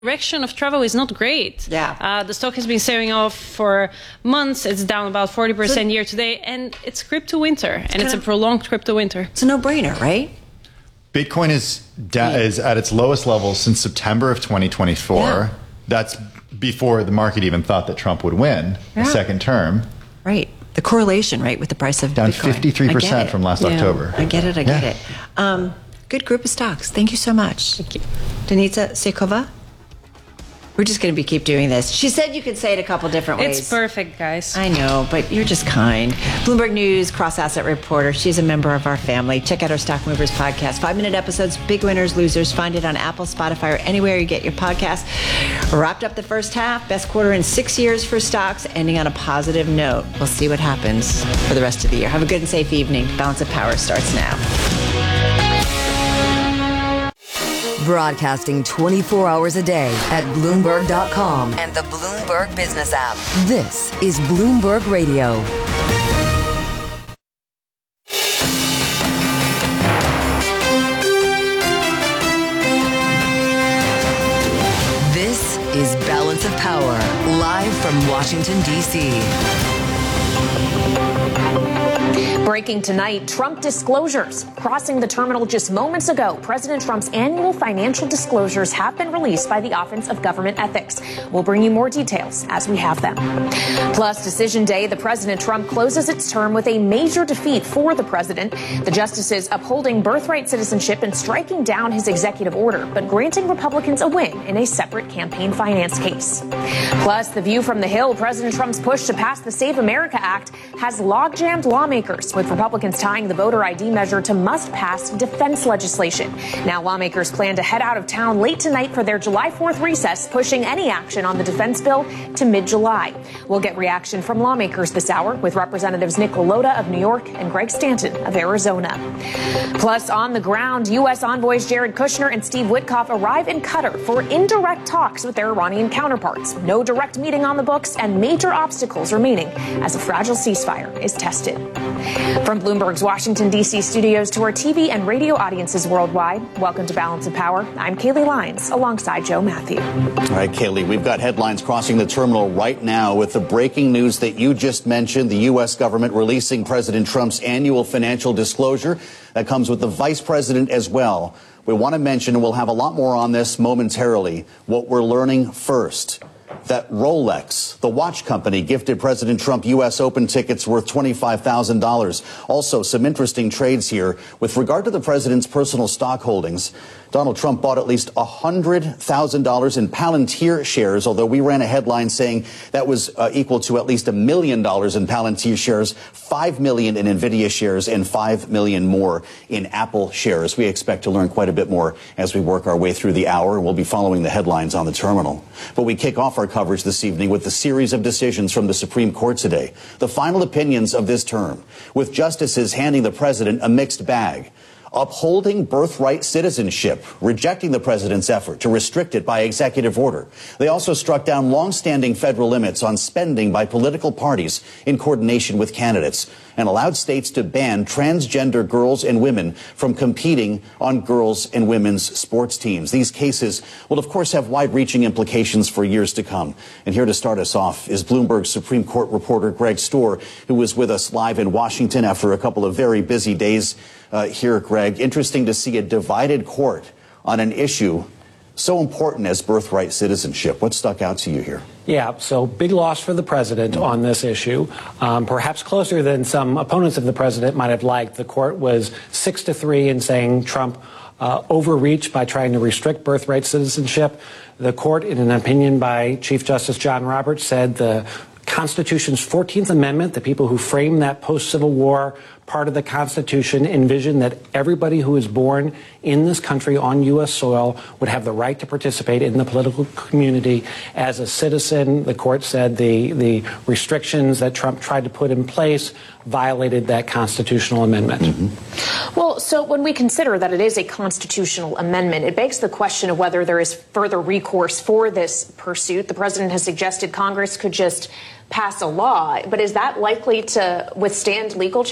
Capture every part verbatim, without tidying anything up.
Direction of travel is not great. Yeah. Uh, the stock has been selling off for months. It's down about forty percent so, year to date, and it's crypto winter, and it's, it's a prolonged crypto winter. It's a no-brainer, right? Bitcoin is da- is at its lowest level since September of twenty twenty-four. Yeah. That's before the market even thought that Trump would win yeah. a second term. Right. The correlation, right, with the price of down Bitcoin. Down fifty-three percent from last yeah. October. I get it. I get yeah. it. Um, good group of stocks. Thank you so much. Thank you. Denitsa Sekova? We're just going to be keep doing this. She said you could say it a couple different ways. It's perfect, guys. I know, but you're just kind. Bloomberg News cross-asset reporter. She's a member of our family. Check out our Stock Movers podcast. Five-minute episodes, big winners, losers. Find it on Apple, Spotify, or anywhere you get your podcast. Wrapped up the first half. Best quarter in six years for stocks, ending on a positive note. We'll see what happens for the rest of the year. Have a good and safe evening. Balance of Power starts now. Broadcasting twenty-four hours a day at Bloomberg dot com and the Bloomberg Business app. This is Bloomberg Radio. This is Balance of Power, live from Washington, D C Breaking tonight, Trump disclosures. Crossing the terminal just moments ago, President Trump's annual financial disclosures have been released by the Office of Government Ethics. We'll bring you more details as we have them. Plus, Decision Day, the President Trump closes its term with a major defeat for the president. The justices upholding birthright citizenship and striking down his executive order, but granting Republicans a win in a separate campaign finance case. Plus, The View from the Hill, President Trump's push to pass the Save America Act has logjammed lawmakers, with Republicans tying the voter I D measure to must-pass defense legislation. Now lawmakers plan to head out of town late tonight for their July fourth recess, pushing any action on the defense bill to mid-July. We'll get reaction from lawmakers this hour with Representatives Nick Lota of New York and Greg Stanton of Arizona. Plus, on the ground, U S envoys Jared Kushner and Steve Witkoff arrive in Qatar for indirect talks with their Iranian counterparts. No direct meeting on the books and major obstacles remaining as a fragile ceasefire is tested. From Bloomberg's Washington, D C studios to our T V and radio audiences worldwide, welcome to Balance of Power. I'm Kaylee Lyons alongside Joe Matthew. All right, Kaylee, we've got headlines crossing the terminal right now with the breaking news that you just mentioned, the U S government releasing President Trump's annual financial disclosure. That comes with the vice president as well. We want to mention, and we'll have a lot more on this momentarily, what we're learning first. That Rolex, the watch company, gifted President Trump U S Open tickets worth twenty-five thousand dollars. Also, some interesting trades here. With regard to the president's personal stock holdings, Donald Trump bought at least one hundred thousand dollars in Palantir shares, although we ran a headline saying that was uh, equal to at least a million dollars in Palantir shares, five million in NVIDIA shares, and five million more in Apple shares. We expect to learn quite a bit more as we work our way through the hour, and we'll be following the headlines on the terminal. But we kick off our coverage this evening with the series of decisions from the Supreme Court today, the final opinions of this term, with justices handing the president a mixed bag. Upholding birthright citizenship, rejecting the president's effort to restrict it by executive order. They also struck down longstanding federal limits on spending by political parties in coordination with candidates and allowed states to ban transgender girls and women from competing on girls and women's sports teams. These cases will, of course, have wide-reaching implications for years to come. And here to start us off is Bloomberg Supreme Court reporter Greg Stohr, who was with us live in Washington after a couple of very busy days. Uh, here, Greg, interesting to see a divided court on an issue so important as birthright citizenship. What stuck out to you here? Yeah, so big loss for the president on this issue, um, perhaps closer than some opponents of the president might have liked. The court was six to three in saying Trump uh, overreached by trying to restrict birthright citizenship. The court, in an opinion by Chief Justice John Roberts, said the Constitution's fourteenth Amendment, the people who framed that post-Civil War part of the Constitution, envisioned that everybody who is born in this country on U S soil would have the right to participate in the political community as a citizen. The court said the, the restrictions that Trump tried to put in place violated that constitutional amendment. Mm-hmm. Well, so when we consider that it is a constitutional amendment, it begs the question of whether there is further recourse for this pursuit. The president has suggested Congress could just pass a law, but is that likely to withstand legal challenges even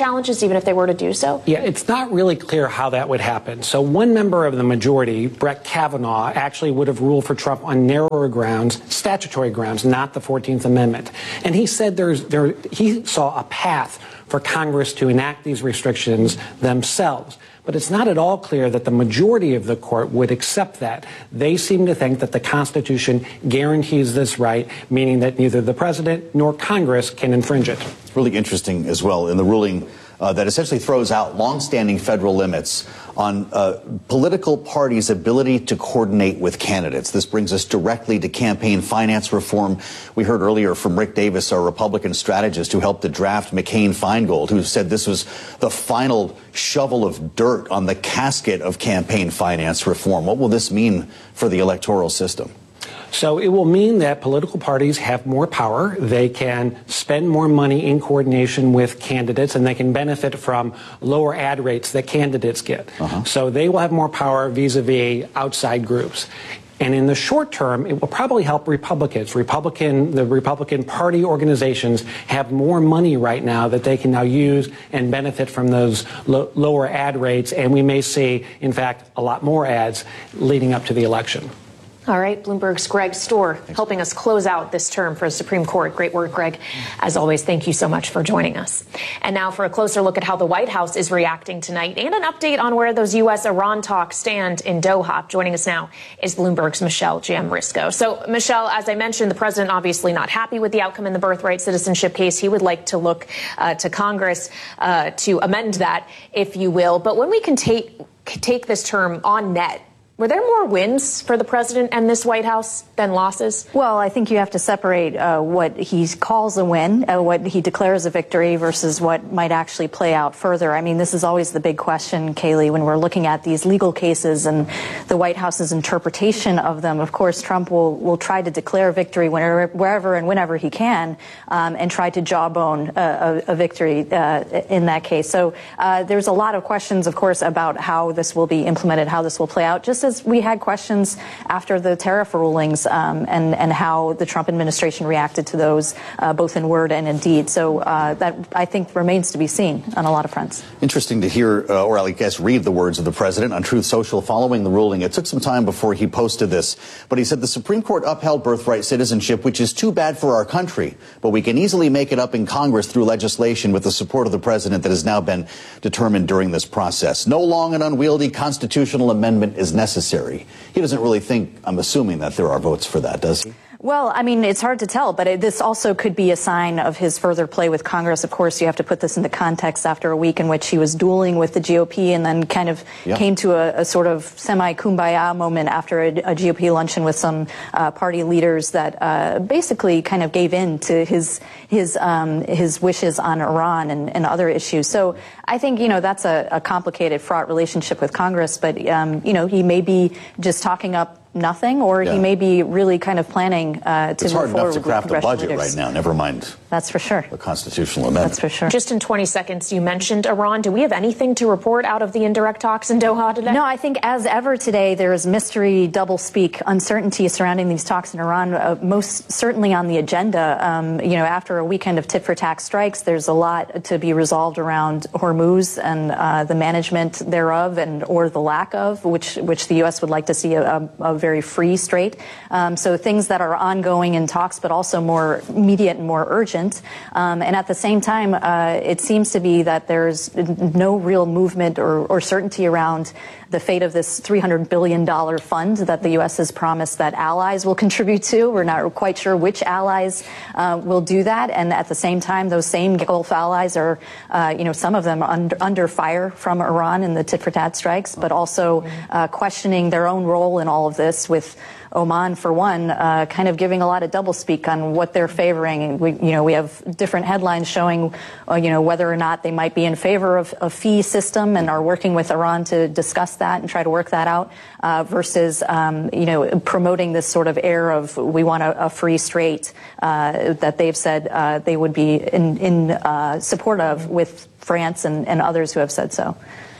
even if they were to do so? Yeah, it's not really clear how that would happen. So one member of the majority, Brett Kavanaugh, actually would have ruled for Trump on narrower grounds, statutory grounds, not the fourteenth Amendment. And he said there's there he saw a path for Congress to enact these restrictions themselves. But it's not at all clear that the majority of the court would accept that. They seem to think that the Constitution guarantees this right, meaning that neither the president nor Congress can infringe it. It's really interesting as well in the ruling uh, that essentially throws out longstanding federal limits on uh, political parties' ability to coordinate with candidates. This brings us directly to campaign finance reform. We heard earlier from Rick Davis, our Republican strategist who helped to draft McCain-Feingold, who said this was the final shovel of dirt on the casket of campaign finance reform. What will this mean for the electoral system? So it will mean that political parties have more power. They can spend more money in coordination with candidates, and they can benefit from lower ad rates that candidates get. Uh-huh. So they will have more power vis-a-vis outside groups. And in the short term, it will probably help Republicans. Republican, the Republican Party organizations have more money right now that they can now use and benefit from those lo- lower ad rates. And we may see, in fact, a lot more ads leading up to the election. All right, Bloomberg's Greg Stohr helping us close out this term for the Supreme Court. Great work, Greg. As always, thank you so much for joining us. And now for a closer look at how the White House is reacting tonight and an update on where those U S Iran talks stand in Doha. Joining us now is Bloomberg's Michelle Giamrisco. So, Michelle, as I mentioned, the president obviously not happy with the outcome in the birthright citizenship case. He would like to look uh, to Congress uh, to amend that, if you will. But when we can take take this term on net, were there more wins for the president and this White House than losses? Well, I think you have to separate uh, what he calls a win, uh, what he declares a victory versus what might actually play out further. I mean, this is always the big question, Kayleigh, when we're looking at these legal cases and the White House's interpretation of them. Of course, Trump will, will try to declare victory whenever, wherever and whenever he can um, and try to jawbone a, a, a victory uh, in that case. So uh, there's a lot of questions, of course, about how this will be implemented, how this will play out, just as we had questions after the tariff rulings um, and, and how the Trump administration reacted to those, uh, both in word and in deed. So uh, that, I think, remains to be seen on a lot of fronts. Interesting to hear, uh, or I guess read the words of the president on Truth Social following the ruling. It took some time before he posted this, but he said the Supreme Court upheld birthright citizenship, which is too bad for our country, but we can easily make it up in Congress through legislation with the support of the president that has now been determined during this process. No long and unwieldy constitutional amendment is necessary. He doesn't really think, I'm assuming, that there are votes for that, does he? Well, I mean, it's hard to tell, but it, this also could be a sign of his further play with Congress. Of course, you have to put this into context after a week in which he was dueling with the G O P and then kind of yeah. came to a, a sort of semi-kumbaya moment after a, a G O P luncheon with some uh, party leaders that uh, basically kind of gave in to his his um, his wishes on Iran and, and other issues. So I think, you know, that's a, a complicated, fraught relationship with Congress, but, um, you know, he may be just talking up nothing, or yeah. he may be really kind of planning uh, to it's move hard forward enough to with craft a budget leaders. right now, never mind. That's for sure. A constitutional amendment. That's for sure. Just in twenty seconds, you mentioned Iran. Do we have anything to report out of the indirect talks in Doha today? No, I think as ever today, there is mystery, doublespeak, uncertainty surrounding these talks in Iran, uh, most certainly on the agenda. Um, you know, after a weekend of tit-for-tat strikes, there's a lot to be resolved around Hormuz and uh, the management thereof and or the lack of, which which the U S would like to see a, a, a very free strait. Um, so things that are ongoing in talks, but also more immediate and more urgent. Um, and at the same time, uh, it seems to be that there's no real movement or, or certainty around the fate of this three hundred billion dollars fund that the U S has promised that allies will contribute to. We're not quite sure which allies uh, will do that. And at the same time, those same Gulf allies are, uh, you know, some of them under, under fire from Iran in the tit-for-tat strikes, but also uh, questioning their own role in all of this, with Oman, for one, uh, kind of giving a lot of doublespeak on what they're favoring. And we, you know, we have different headlines showing, uh, you know, whether or not they might be in favor of a fee system and are working with Iran to discuss that and try to work that out, uh, versus, um, you know, promoting this sort of air of we want a, a free strait uh, that they've said uh, they would be in, in uh, support of, with France and, and others who have said so.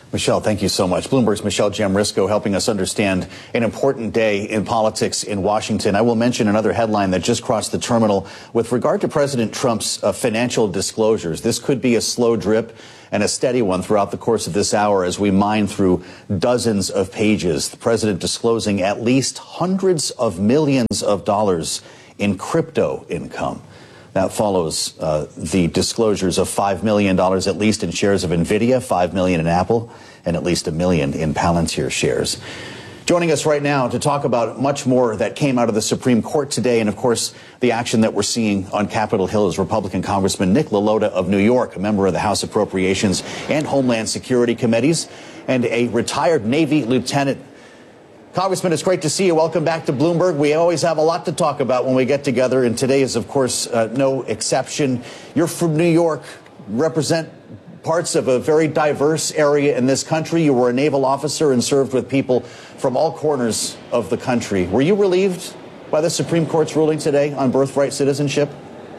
Michelle, thank you so much. Bloomberg's Michelle Jamrisco helping us understand an important day in politics in Washington. I will mention another headline that just crossed the terminal with regard to President Trump's uh, financial disclosures. This could be a slow drip and a steady one throughout the course of this hour as we mine through dozens of pages. The president disclosing at least hundreds of millions of dollars in crypto income. That follows uh, the disclosures of five million dollars at least in shares of NVIDIA, five million dollars in Apple, and at least a million in Palantir shares. Joining us right now to talk about much more that came out of the Supreme Court today, and of course the action that we're seeing on Capitol Hill, is Republican Congressman Nick LaLota of New York, a member of the House Appropriations and Homeland Security Committees, and a retired Navy lieutenant. Congressman, it's great to see you. Welcome back to Bloomberg. We always have a lot to talk about when we get together, and today is, of course, uh, no exception. You're from New York, represent parts of a very diverse area in this country. You were a naval officer and served with people from all corners of the country. Were you relieved by the Supreme Court's ruling today on birthright citizenship?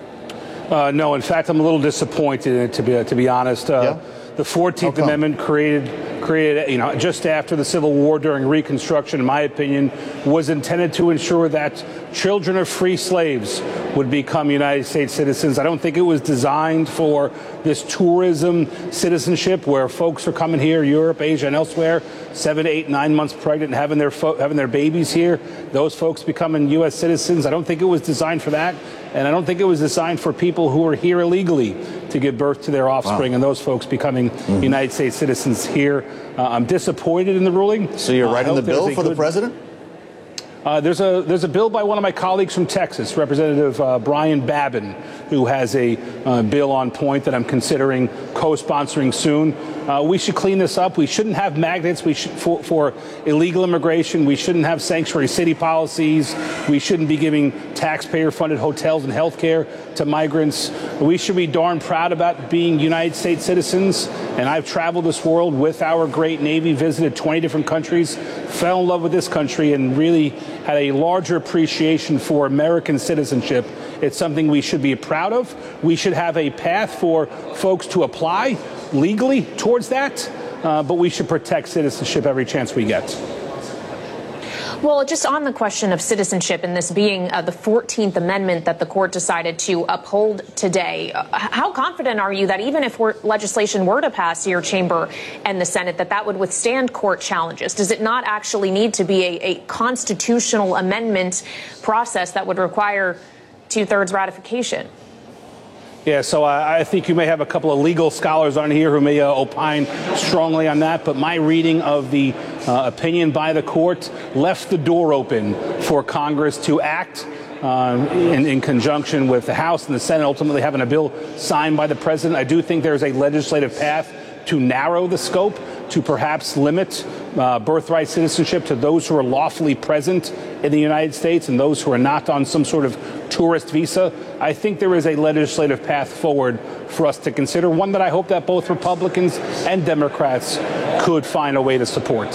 Uh, no, in fact, I'm a little disappointed, to be, to be honest. Uh, yeah? The fourteenth Amendment created, created, you know, just after the Civil War during Reconstruction, in my opinion, was intended to ensure that children of free slaves would become United States citizens. I don't think it was designed for this tourism citizenship where folks are coming here, Europe, Asia, and elsewhere, seven, eight, nine months pregnant and having their, fo- having their babies here, those folks becoming U S citizens. I don't think it was designed for that. And I don't think it was designed for people who are here illegally to give birth to their offspring, wow. and those folks becoming mm-hmm. United States citizens here. Uh, I'm disappointed in the ruling. So you're writing uh, the bill for good... the president? Uh, there's a there's a bill by one of my colleagues from Texas, Representative uh, Brian Babin, who has a uh, bill on point that I'm considering co-sponsoring soon. Uh, we should clean this up. We shouldn't have magnets we should, for, for illegal immigration. We shouldn't have sanctuary city policies. We shouldn't be giving taxpayer-funded hotels and health care to migrants. We should be darn proud about being United States citizens. And I've traveled this world with our great Navy, visited twenty different countries, fell in love with this country, and really had a larger appreciation for American citizenship. It's something we should be proud of. We should have a path for folks to apply legally towards that, uh, but we should protect citizenship every chance we get. Well, just on the question of citizenship and this being uh, the fourteenth Amendment that the court decided to uphold today, uh, how confident are you that even if we're, legislation were to pass your chamber and the Senate, that that would withstand court challenges? Does it not actually need to be a, a constitutional amendment process that would require two-thirds ratification? Yeah, so I, I think you may have a couple of legal scholars on here who may uh, opine strongly on that, but my reading of the uh, opinion by the court left the door open for Congress to act uh, in, in conjunction with the House and the Senate, ultimately having a bill signed by the president. I do think there's a legislative path to narrow the scope, to perhaps limit uh, birthright citizenship to those who are lawfully present in the United States and those who are not on some sort of tourist visa. I think there is a legislative path forward for us to consider, one that I hope that both Republicans and Democrats could find a way to support.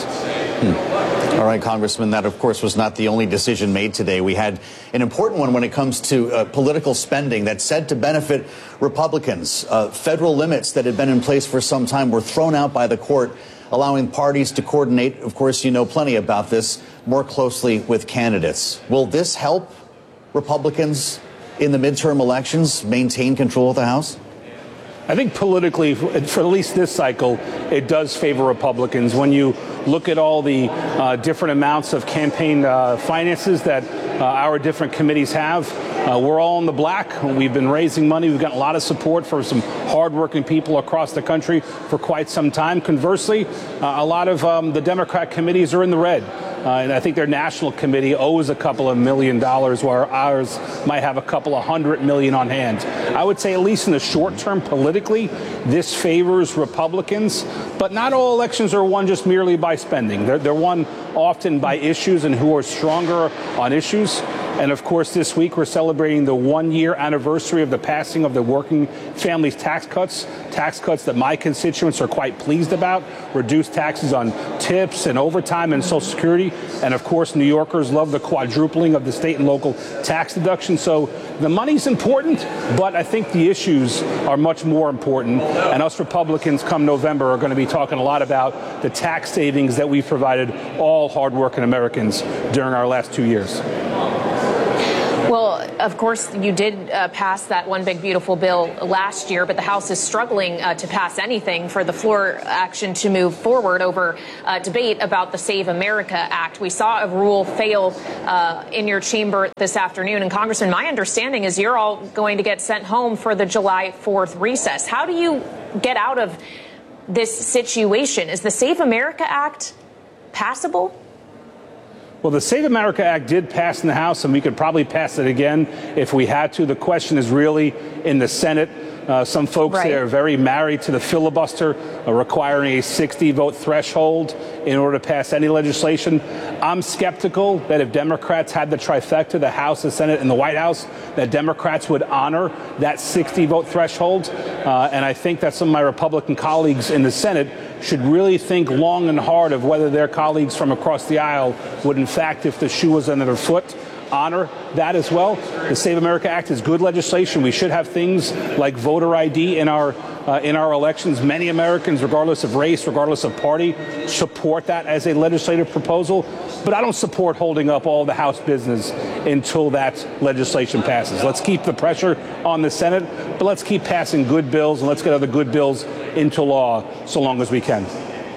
Hmm. All right, Congressman, that, of course, was not the only decision made today. We had an important one when it comes to uh, political spending that's said to benefit Republicans. Uh, federal limits that had been in place for some time were thrown out by the court, allowing parties to coordinate, of course, you know plenty about this, more closely with candidates. Will this help Republicans in the midterm elections maintain control of the House? I think politically, for at least this cycle, it does favor Republicans. When you look at all the uh, different amounts of campaign uh, finances that uh, our different committees have, uh, we're all in the black. We've been raising money. We've gotten a lot of support for some hardworking people across the country for quite some time. Conversely, uh, a lot of um, the Democrat committees are in the red. Uh, and I think their national committee owes a couple of million dollars, where ours might have a couple of hundred million on hand. I would say, at least in the short term, politically, this favors Republicans. But not all elections are won just merely by spending. They're, they're won often by issues and who are stronger on issues. And of course, this week we're celebrating the one-year anniversary of the passing of the Working Families Tax Cuts, tax cuts that my constituents are quite pleased about, reduced taxes on tips and overtime and Social Security. And of course, New Yorkers love the quadrupling of the state and local tax deduction. So the money's important, but I think the issues are much more important. And us Republicans come November are going to be talking a lot about the tax savings that we've provided all hardworking Americans during our last two years. Well, of course, you did uh, pass that one big beautiful bill last year, but the House is struggling uh, to pass anything for the floor action to move forward over uh, debate about the Save America Act. We saw a rule fail uh, in your chamber this afternoon. And Congressman, my understanding is you're all going to get sent home for the July fourth recess. How do you get out of this situation? Is the Save America Act passable? Well, the Save America Act did pass in the House, and we could probably pass it again if we had to. The question is really in the Senate. Uh, some folks right. there are very married to the filibuster, uh, requiring a sixty vote threshold in order to pass any legislation. I'm skeptical that if Democrats had the trifecta, the House, the Senate, and the White House, that Democrats would honor that sixty vote threshold. Uh, and I think that some of my Republican colleagues in the Senate should really think long and hard of whether their colleagues from across the aisle would, in fact, if the shoe was under their foot, honor that as well. The Save America Act is good legislation. We should have things like voter I D in our uh, in our elections. Many Americans, regardless of race, regardless of party, support that as a legislative proposal. But I don't support holding up all the House business until that legislation passes. Let's keep the pressure on the Senate, but let's keep passing good bills, and let's get other good bills into law so long as we can.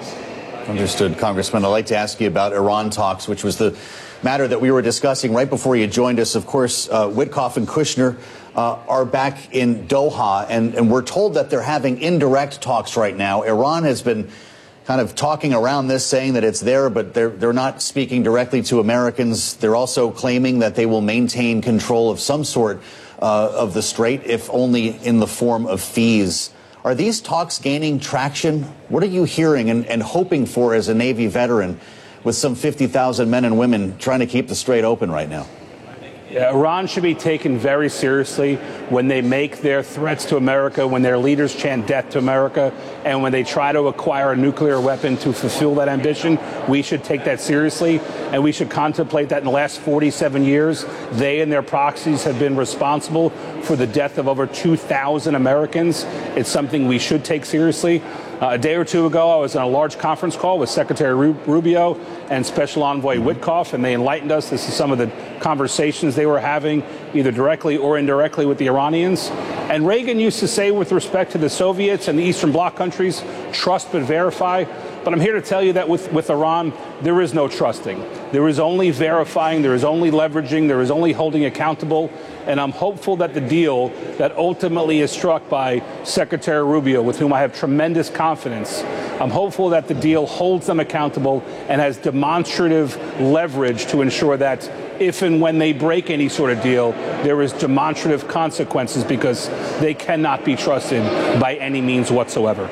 Understood, Congressman. I'd like to ask you about Iran talks, which was the matter that we were discussing right before you joined us. Of course, uh, Witkoff and Kushner uh, are back in Doha, and, and we're told that they're having indirect talks right now. Iran has been kind of talking around this, saying that it's there, but they're, they're not speaking directly to Americans. They're also claiming that they will maintain control of some sort uh, of the strait, if only in the form of fees. Are these talks gaining traction? What are you hearing and, and hoping for as a Navy veteran with some fifty thousand men and women trying to keep the strait open right now? Yeah, Iran should be taken very seriously when they make their threats to America, when their leaders chant death to America, and when they try to acquire a nuclear weapon to fulfill that ambition. We should take that seriously, and we should contemplate that in the last forty-seven years, they and their proxies have been responsible for the death of over two thousand Americans. It's something we should take seriously. Uh, a day or two ago, I was on a large conference call with Secretary Rubio and Special Envoy Witkoff, and they enlightened us. This is some of the conversations they were having, either directly or indirectly, with the Iranians. And Reagan used to say, with respect to the Soviets and the Eastern Bloc countries, trust but verify. But I'm here to tell you that with, with Iran, there is no trusting. There is only verifying, there is only leveraging, there is only holding accountable. And I'm hopeful that the deal that ultimately is struck by Secretary Rubio, with whom I have tremendous confidence, I'm hopeful that the deal holds them accountable and has demonstrative leverage to ensure that if and when they break any sort of deal, there is demonstrative consequences, because they cannot be trusted by any means whatsoever.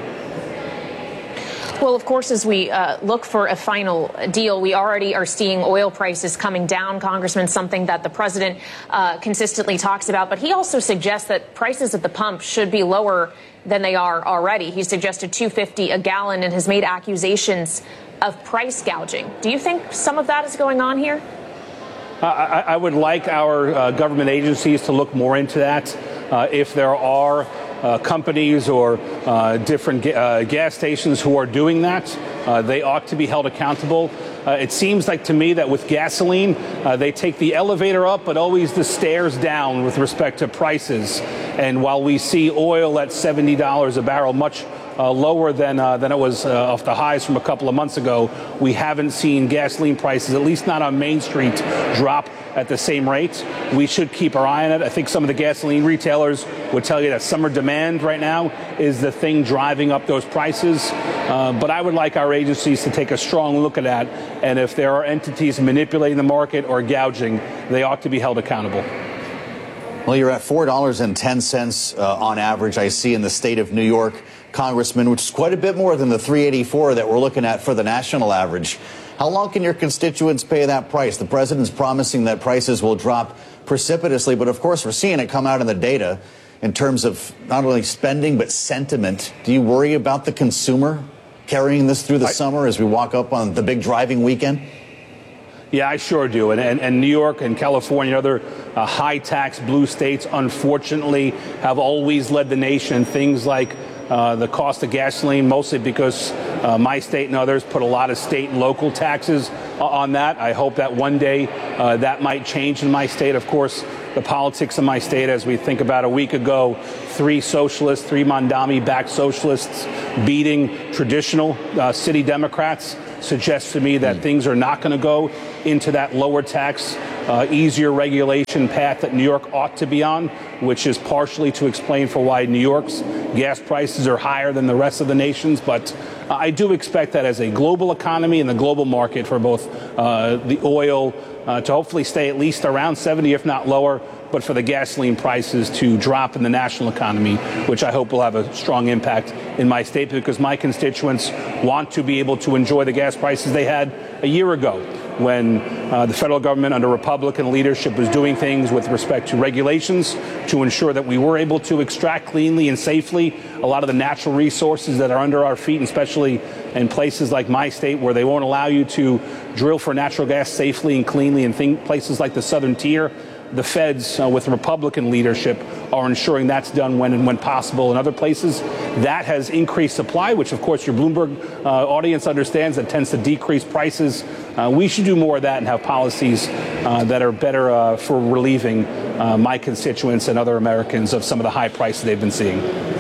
Well, of course, as we uh, look for a final deal, we already are seeing oil prices coming down, Congressman, something that the president uh, consistently talks about. But he also suggests that prices at the pump should be lower than they are already. He suggested two fifty a gallon and has made accusations of price gouging. Do you think some of that is going on here? Uh, I, I would like our uh, government agencies to look more into that. Uh, if there are Uh, companies or uh, different ga uh, gas stations who are doing that, uh, they ought to be held accountable. Uh, it seems like to me that with gasoline, uh, they take the elevator up, but always the stairs down with respect to prices. And while we see oil at seventy dollars a barrel, much uh, lower than uh, than it was uh, off the highs from a couple of months ago, we haven't seen gasoline prices, at least not on Main Street, drop at the same rate. We should keep our eye on it. I think some of the gasoline retailers would tell you that summer demand right now is the thing driving up those prices. Uh, but I would like our agencies to take a strong look at that. And if there are entities manipulating the market or gouging, they ought to be held accountable. Well, you're at four dollars and ten cents uh, on average, I see, in the state of New York, Congressman, which is quite a bit more than the three eighty-four that we're looking at for the national average. How long can your constituents pay that price? The president's promising that prices will drop precipitously, but of course we're seeing it come out in the data in terms of not only spending but sentiment. Do you worry about the consumer carrying this through the I, summer as we walk up on the big driving weekend? Yeah, I sure do. And, and, and New York and California, other uh, high-tax blue states, unfortunately, have always led the nation. Things like uh, the cost of gasoline, mostly because uh, my state and others put a lot of state and local taxes uh, on that. I hope that one day uh, that might change in my state. Of course, the politics in my state, as we think about a week ago, three socialists, three Mondami-backed socialists beating traditional uh, city Democrats suggests to me that things are not going to go into that lower tax, uh, easier regulation path that New York ought to be on, which is partially to explain for why New York's gas prices are higher than the rest of the nation's. But uh, I do expect that as a global economy and the global market for both uh, the oil uh, to hopefully stay at least around seventy, if not lower, but for the gasoline prices to drop in the national economy, which I hope will have a strong impact in my state, because my constituents want to be able to enjoy the gas prices they had a year ago, when uh, the federal government under Republican leadership was doing things with respect to regulations to ensure that we were able to extract cleanly and safely a lot of the natural resources that are under our feet, and especially in places like my state where they won't allow you to drill for natural gas safely and cleanly, in thing, places like the Southern Tier. The feds, uh, with Republican leadership, are ensuring that's done when and when possible. In other places, that has increased supply, which, of course, your Bloomberg uh, audience understands that tends to decrease prices. Uh, we should do more of that and have policies uh, that are better uh, for relieving uh, my constituents and other Americans of some of the high prices they've been seeing.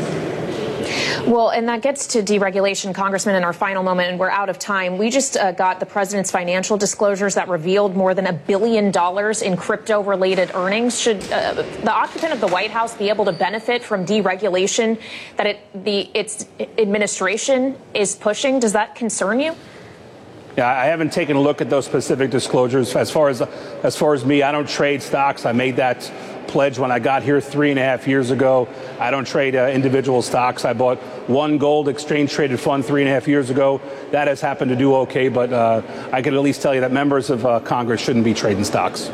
Well, and that gets to deregulation, Congressman, in our final moment, and we're out of time. We just uh, got the president's financial disclosures that revealed more than a billion dollars in crypto-related earnings. Should uh, the occupant of the White House be able to benefit from deregulation that it, the its administration is pushing? Does that concern you? Yeah, I haven't taken a look at those specific disclosures. As far as as far as me, I don't trade stocks. I made that pledge when I got here three and a half years ago. I don't trade uh, individual stocks. I bought one gold exchange traded fund three and a half years ago. That has happened to do okay, but uh, I can at least tell you that members of uh, Congress shouldn't be trading stocks.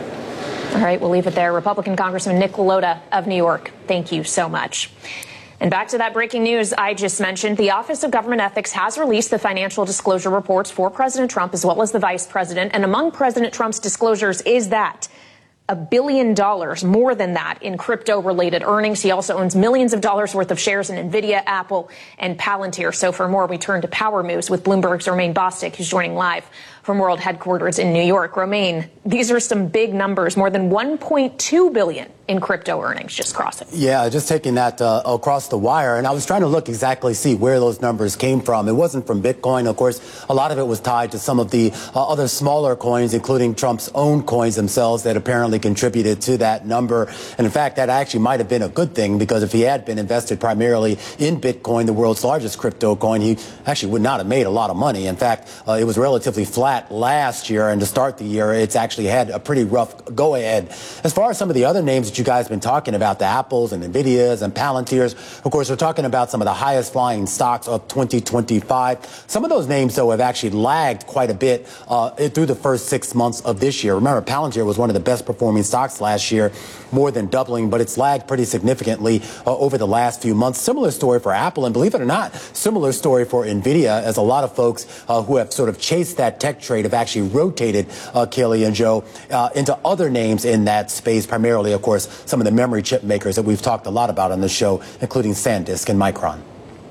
All right, we'll leave it there. Republican Congressman Nick LaLota of New York, thank you so much. And back to that breaking news I just mentioned. The Office of Government Ethics has released the financial disclosure reports for President Trump as well as the vice president. And among President Trump's disclosures is that a billion dollars, more than that, in crypto-related earnings. He also owns millions of dollars worth of shares in NVIDIA, Apple, and Palantir. So for more, we turn to Power Moves with Bloomberg's Romaine Bostick, who's joining live from World Headquarters in New York. Romaine, these are some big numbers, more than one point two billion dollars in crypto earnings, just crossing. Yeah, just taking that uh, across the wire. And I was trying to look exactly, see where those numbers came from. It wasn't from Bitcoin. Of course, a lot of it was tied to some of the uh, other smaller coins, including Trump's own coins themselves, that apparently contributed to that number. And in fact, that actually might have been a good thing, because if he had been invested primarily in Bitcoin, the world's largest crypto coin, he actually would not have made a lot of money. In fact, uh, it was relatively flat last year, and to start the year, it's actually had a pretty rough go ahead. As far as some of the other names that you guys have been talking about, the Apples and NVIDIAs and Palantirs, of course, we're talking about some of the highest flying stocks of twenty twenty-five. Some of those names, though, have actually lagged quite a bit uh, through the first six months of this year. Remember, Palantir was one of the best performing stocks last year, more than doubling, but it's lagged pretty significantly uh, over the last few months. Similar story for Apple, and believe it or not, similar story for NVIDIA, as a lot of folks uh, who have sort of chased that tech trade have actually rotated, uh, Kelly and Joe, uh, into other names in that space, primarily, of course, some of the memory chip makers that we've talked a lot about on the show, including SanDisk and Micron.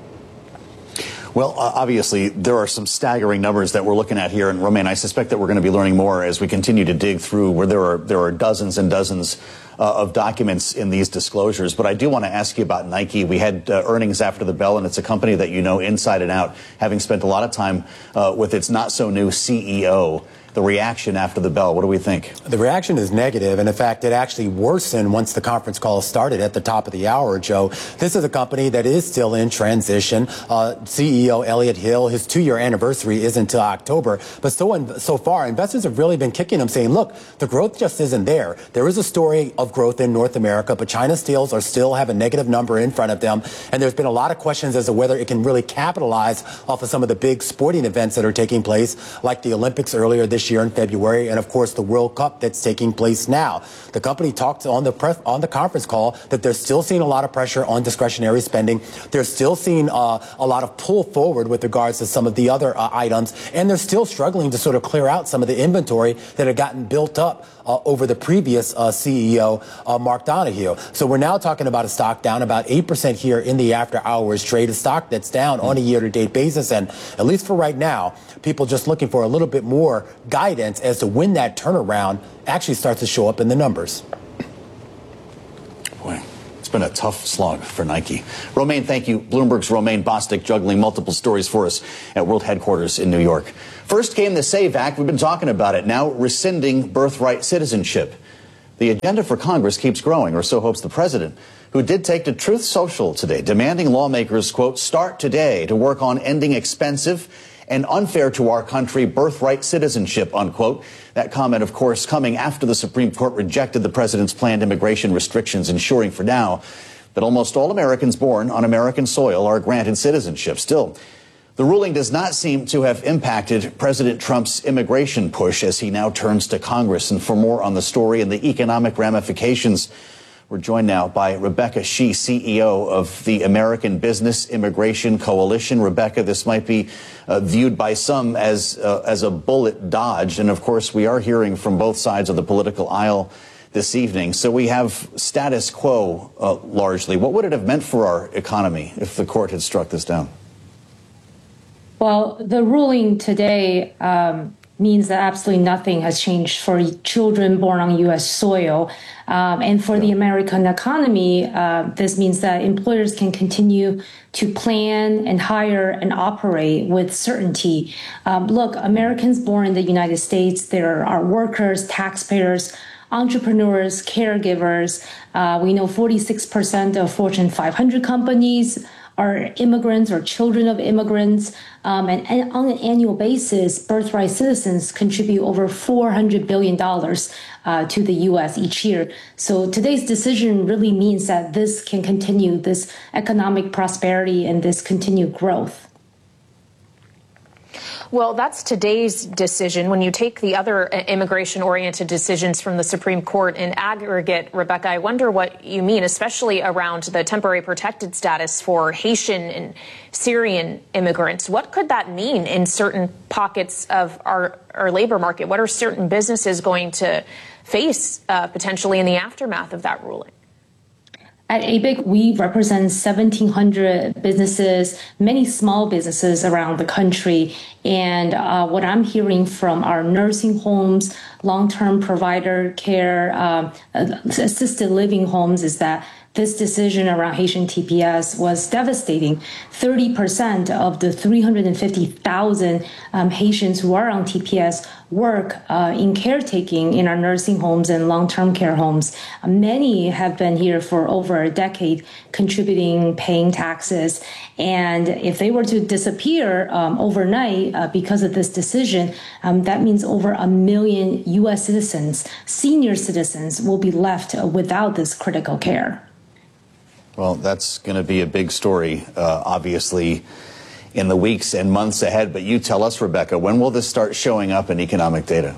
Well, uh, obviously, there are some staggering numbers that we're looking at here. And, Romaine, I suspect that we're going to be learning more as we continue to dig through where there are there are dozens and dozens uh, of documents in these disclosures. But I do want to ask you about Nike. We had uh, earnings after the bell, and it's a company that you know inside and out, having spent a lot of time uh, with its not-so-new C E O. the reaction after the bell. What do we think? The reaction is negative, and in fact, it actually worsened once the conference call started at the top of the hour, Joe. This is a company that is still in transition. Uh, C E O Elliott Hill, his two-year anniversary is until October, but so, in, so far, investors have really been kicking him, saying, look, the growth just isn't there. There is a story of growth in North America, but China's steels are still have a negative number in front of them, and there's been a lot of questions as to whether it can really capitalize off of some of the big sporting events that are taking place, like the Olympics earlier this year in February, and of course the World Cup that's taking place now. The company talked on the press, on the conference call that they're still seeing a lot of pressure on discretionary spending. They're still seeing uh, a lot of pull forward with regards to some of the other uh, items, and they're still struggling to sort of clear out some of the inventory that had gotten built up Uh, over the previous uh, C E O, uh, Mark Donohue. So we're now talking about a stock down about eight percent here in the after hours trade, a stock that's down on a year-to-date basis. And at least for right now, people just looking for a little bit more guidance as to when that turnaround actually starts to show up in the numbers. Boy, it's been a tough slog for Nike. Romaine, thank you. Bloomberg's Romaine Bostick juggling multiple stories for us at World Headquarters in New York. First came the SAVE Act. We've been talking about it. Now rescinding birthright citizenship. The agenda for Congress keeps growing, or so hopes the president, who did take to Truth Social today, demanding lawmakers, quote, start today to work on ending expensive and unfair to our country birthright citizenship, unquote. That comment, of course, coming after the Supreme Court rejected the president's planned immigration restrictions, ensuring for now that almost all Americans born on American soil are granted citizenship. Still, the ruling does not seem to have impacted President Trump's immigration push as he now turns to Congress. And for more on the story and the economic ramifications, we're joined now by Rebecca Shi, C E O of the American Business Immigration Coalition. Rebecca, this might be uh, viewed by some as, uh, as a bullet dodge. And of course, we are hearing from both sides of the political aisle this evening. So we have status quo uh, largely. What would it have meant for our economy if the court had struck this down? Well, the ruling today um, means that absolutely nothing has changed for children born on U S soil. Um, and for the American economy, uh, this means that employers can continue to plan and hire and operate with certainty. Um, look, Americans born in the United States, there are workers, taxpayers, entrepreneurs, caregivers. Uh, we know forty-six percent of Fortune five hundred companies are immigrants or children of immigrants. Um, and, and on an annual basis, birthright citizens contribute over four hundred billion dollars uh, to the U S each year. So today's decision really means that this can continue, this economic prosperity and this continued growth. Well, that's today's decision. When you take the other immigration-oriented decisions from the Supreme Court in aggregate, Rebecca, I wonder what you mean, especially around the temporary protected status for Haitian and Syrian immigrants. What could that mean in certain pockets of our, our labor market? What are certain businesses going to face uh, potentially in the aftermath of that ruling? At A B I C, we represent seventeen hundred businesses, many small businesses around the country. And uh, what I'm hearing from our nursing homes, long-term provider care, uh, assisted living homes is that this decision around Haitian T P S was devastating. thirty percent of the three hundred fifty thousand um, Haitians who are on T P S work uh, in caretaking in our nursing homes and long-term care homes. Uh, many have been here for over a decade, contributing, paying taxes. And if they were to disappear um, overnight uh, because of this decision, um, that means over a million U S citizens, senior citizens, will be left uh, without this critical care. Well, that's going to be a big story, uh, obviously, in the weeks and months ahead. But you tell us, Rebecca, when will this start showing up in economic data?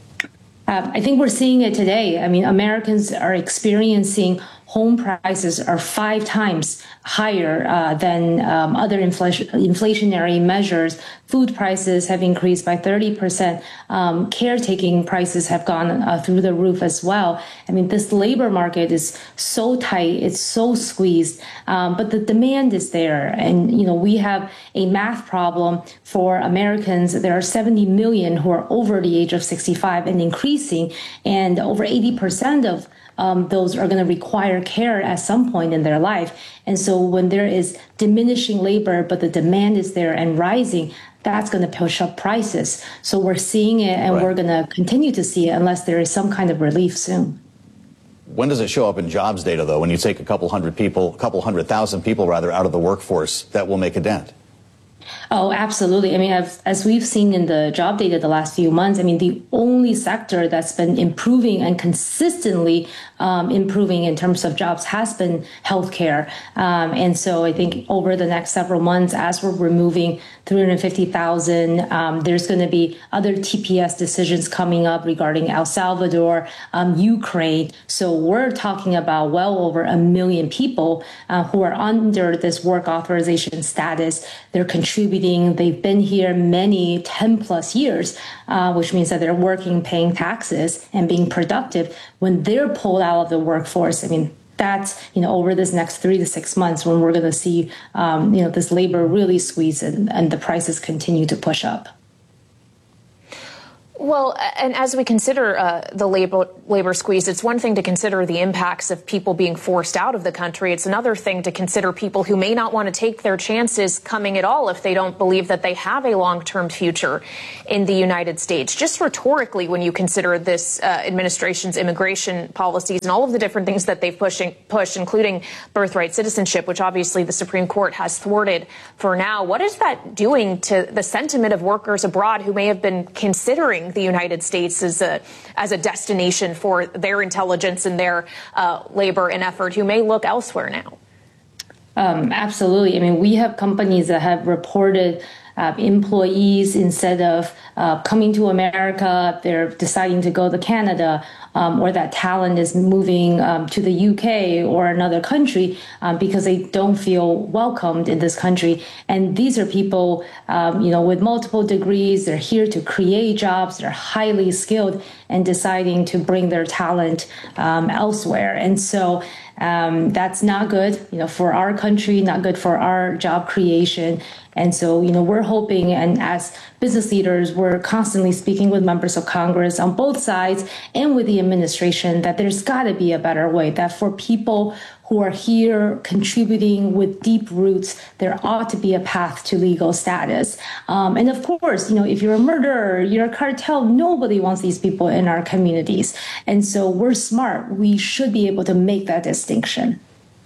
Uh, I think we're seeing it today. I mean, Americans are experiencing home prices are five times higher uh, than um, other inflation, inflationary measures. Food prices have increased by thirty percent. Um, caretaking prices have gone uh, through the roof as well. I mean, this labor market is so tight, it's so squeezed, um, but the demand is there. And, you know, we have a math problem for Americans. There are seventy million who are over the age of sixty-five and increasing, and over eighty percent of Um, those are going to require care at some point in their life. And so when there is diminishing labor, but the demand is there and rising, that's going to push up prices. So we're seeing it, and right. we're going to continue to see it unless there is some kind of relief soon. When does it show up in jobs data, though? When you take a couple hundred people, a couple hundred thousand people, rather, out of the workforce, that will make a dent? Oh, absolutely. I mean, as, as we've seen in the job data the last few months, I mean, the only sector that's been improving and consistently um, improving in terms of jobs has been healthcare. Um, and so I think over the next several months, as we're removing three hundred fifty thousand, um, there's going to be other T P S decisions coming up regarding El Salvador, um, Ukraine. So we're talking about well over a million people uh, who are under this work authorization status. They're contributing. They've been here many ten plus years, uh, which means that they're working, paying taxes, and being productive. When they're pulled out of the workforce, I mean, that's, you know, over this next three to six months when we're going to see, um, you know, this labor really squeeze and, and the prices continue to push up. Well, and as we consider uh, the labor labor squeeze, it's one thing to consider the impacts of people being forced out of the country. It's another thing to consider people who may not want to take their chances coming at all if they don't believe that they have a long-term future in the United States. Just rhetorically, when you consider this uh, administration's immigration policies and all of the different things that they've pushing, pushed, including birthright citizenship, which obviously the Supreme Court has thwarted for now, what is that doing to the sentiment of workers abroad who may have been considering the United States as a as a destination for their intelligence and their uh, labor and effort, who may look elsewhere now? Um, absolutely. I mean, we have companies that have reported uh, employees, instead of uh, coming to America, they're deciding to go to Canada, um, or that talent is moving um, to the U K or another country um, because they don't feel welcomed in this country. And these are people, um, you know, with multiple degrees. They're here to create jobs. They're highly skilled and deciding to bring their talent um, elsewhere. And so Um, that's not good, you know, for our country, not good for our job creation. And so, you know, we're hoping, and as business leaders, we're constantly speaking with members of Congress on both sides and with the administration that there's got to be a better way, that for people who are here contributing with deep roots, there ought to be a path to legal status. Um, and of course, you know, if you're a murderer, you're a cartel, nobody wants these people in our communities. And so we're smart. We should be able to make that distinction.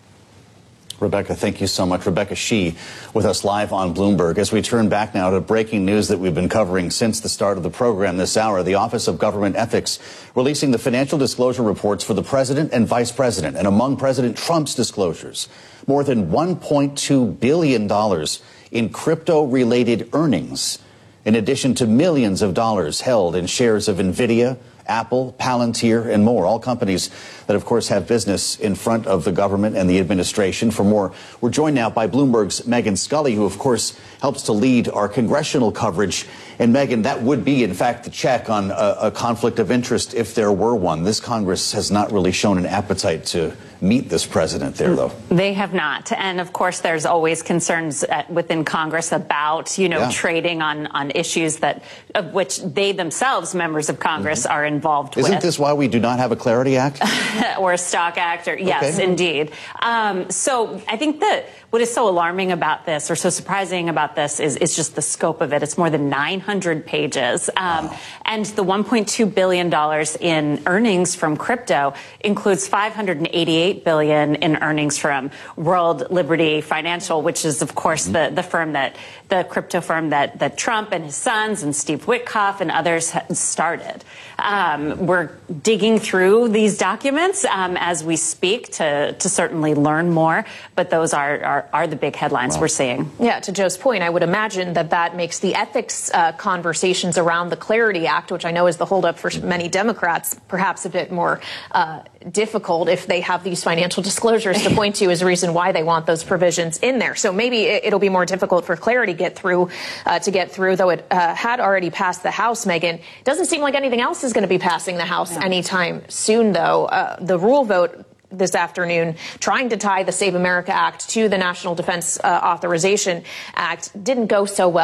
Rebecca, thank you so much. Rebecca Shi with us live on Bloomberg. As we turn back now to breaking news that we've been covering since the start of the program this hour, the Office of Government Ethics releasing the financial disclosure reports for the president and vice president. And among President Trump's disclosures, more than one point two billion dollars in crypto-related earnings, in addition to millions of dollars held in shares of NVIDIA, Apple, Palantir, and more, all companies that, of course, have business in front of the government and the administration. For more, we're joined now by Bloomberg's Megan Scully, who, of course, helps to lead our congressional coverage. And, Megan, that would be, in fact, the check on a, a conflict of interest if there were one. This Congress has not really shown an appetite to meet this president there, though. They have not. And, of course, there's always concerns at, within Congress about, you know, Yeah. trading on, on issues that of which they themselves, members of Congress, mm-hmm. are involved Isn't with. this why we do not have a Clarity Act? Or a Stock Act, or yes, Okay. indeed. Um, so I think that what is so alarming about this, or so surprising about this, is, is just the scope of it. It's more than nine hundred pages. Um, wow. And the one point two billion dollars in earnings from crypto includes five hundred eighty-eight billion dollars in earnings from World Liberty Financial, which is, of course, mm-hmm. the, the firm that, the crypto firm that, that Trump and his sons and Steve Witkoff and others started. Um, we're digging through these documents um, as we speak to, to certainly learn more, but those are, are, are the big headlines wow. we're seeing. Yeah, to Joe's point, I would imagine that that makes the ethics uh, conversations around the Clarity Act, which I know is the holdup for many Democrats, perhaps a bit more uh, difficult if they have these financial disclosures to point to as a reason why they want those provisions in there. So maybe it'll be more difficult for Clarity get through uh, to get through, though it uh, had already passed the House, Megan. It doesn't seem like anything else is going to be passing the House yeah. anytime soon, though. Uh, the rule vote this afternoon, trying to tie the Save America Act to the National Defense uh, Authorization Act, didn't go so well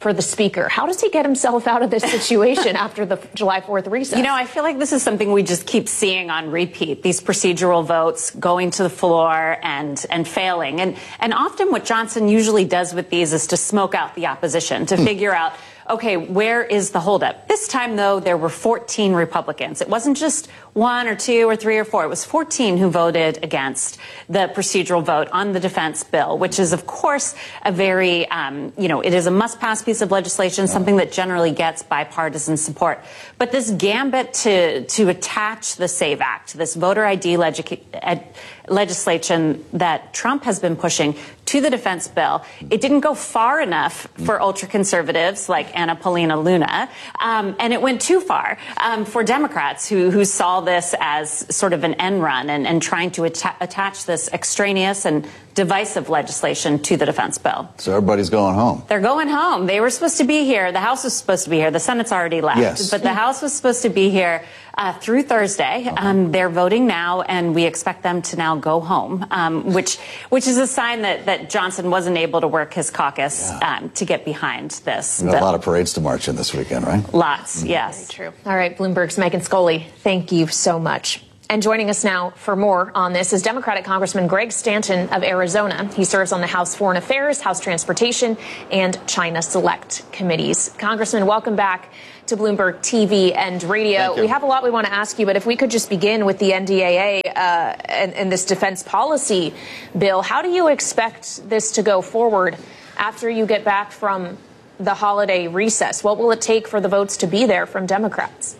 for the speaker. How does he get himself out of this situation after the July fourth recess? You know, I feel like this is something we just keep seeing on repeat, these procedural votes going to the floor and and failing. And, and often what Johnson usually does with these is to smoke out the opposition, to figure out, okay, where is the holdup? This time, though, there were fourteen Republicans. It wasn't just one or two or three or four. It was fourteen who voted against the procedural vote on the defense bill, which is, of course, a very, um, you know, it is a must-pass piece of legislation, something that generally gets bipartisan support. But this gambit to, to attach the SAVE Act, this voter I D legi- ed- legislation that Trump has been pushing to the defense bill, it didn't go far enough for ultra-conservatives like Anna Paulina Luna, um, and it went too far um, for Democrats who, who saw this as sort of an end run and, and trying to atta- attach this extraneous and divisive legislation to the defense bill. So everybody's going home. They're going home. They were supposed to be here. The House was supposed to be here. The Senate's already left. Yes. But the House was supposed to be here uh, through Thursday. Okay. Um, they're voting now, and we expect them to now go home, um, which which is a sign that, that Johnson wasn't able to work his caucus yeah. um, to get behind this. We've got a lot of parades to march in this weekend, right? Lots, mm-hmm. yes. Very true. All right, Bloomberg's Megan Scully, thank you so much. And joining us now for more on this is Democratic Congressman Greg Stanton of Arizona. He serves on the House Foreign Affairs, House Transportation, and China Select Committees. Congressman, welcome back to Bloomberg T V and radio. We have a lot we want to ask you, but if we could just begin with the N D A A uh, and, and this defense policy bill, how do you expect this to go forward after you get back from the holiday recess? What will it take for the votes to be there from Democrats?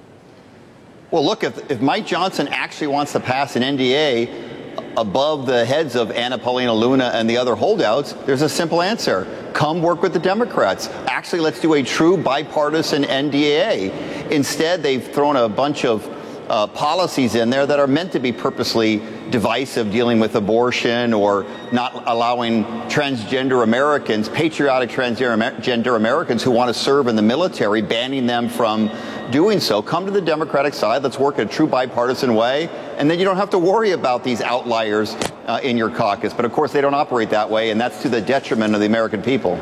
Well, look, if, if Mike Johnson actually wants to pass an N D A above the heads of Anna Paulina Luna and the other holdouts, there's a simple answer. Come work with the Democrats. Actually, let's do a true bipartisan N D A A. Instead, they've thrown a bunch of uh, policies in there that are meant to be purposely divisive, dealing with abortion or not allowing transgender Americans, patriotic transgender Americans who want to serve in the military, banning them from doing so. Come to the Democratic side. Let's work in a true bipartisan way. And then you don't have to worry about these outliers uh, in your caucus. But of course, they don't operate that way. And that's to the detriment of the American people.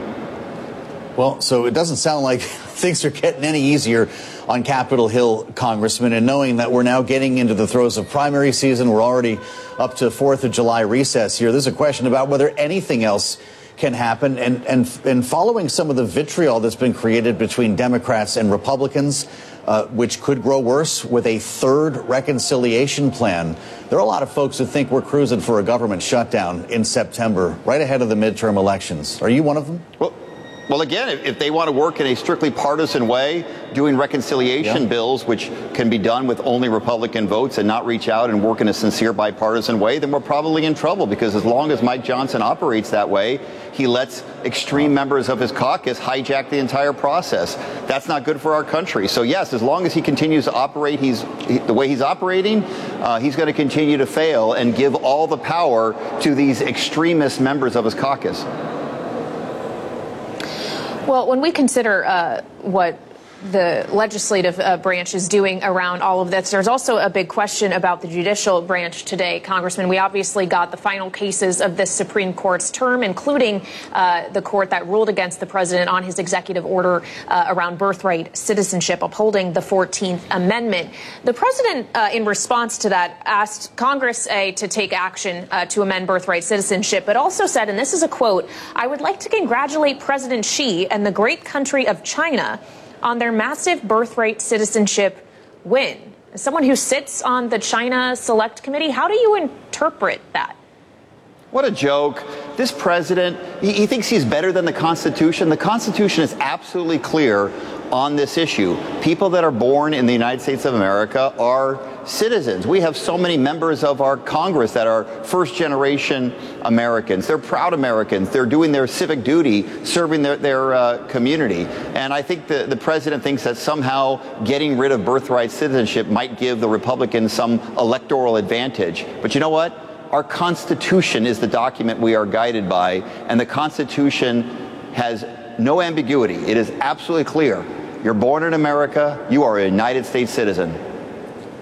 Well, so it doesn't sound like things are getting any easier on Capitol Hill, Congressman. And knowing that we're now getting into the throes of primary season, we're already up to fourth of July recess here. There's a question about whether anything else can happen. And, and, and following some of the vitriol that's been created between Democrats and Republicans, uh, which could grow worse with a third reconciliation plan, there are a lot of folks who think we're cruising for a government shutdown in September, right ahead of the midterm elections. Are you one of them? Well, Well, again, if, if they want to work in a strictly partisan way, doing reconciliation yeah. bills, which can be done with only Republican votes and not reach out and work in a sincere bipartisan way, then we're probably in trouble, because as long as Mike Johnson operates that way, he lets extreme members of his caucus hijack the entire process. That's not good for our country. So, yes, as long as he continues to operate he's, he, the way he's operating, uh, he's going to continue to fail and give all the power to these extremist members of his caucus. Well, when we consider uh, what the legislative uh, branch is doing around all of this, there's also a big question about the judicial branch today, Congressman. We obviously got the final cases of this Supreme Court's term, including uh, the court that ruled against the president on his executive order uh, around birthright citizenship, upholding the fourteenth Amendment. The president, uh, in response to that, asked Congress uh, to take action uh, to amend birthright citizenship, but also said, and this is a quote, "I would like to congratulate President Xi and the great country of China on their massive birthright citizenship win." As someone who sits on the China Select Committee, how do you interpret that? What a joke. This president, he, he thinks he's better than the Constitution. The Constitution is absolutely clear on this issue. People that are born in the United States of America are citizens. We have so many members of our Congress that are first-generation Americans. They're proud Americans. They're doing their civic duty, serving their, their uh, community. And I think the, the president thinks that somehow getting rid of birthright citizenship might give the Republicans some electoral advantage. But you know what? Our Constitution is the document we are guided by, and the Constitution has no ambiguity. It is absolutely clear. You're born in America. You are a United States citizen.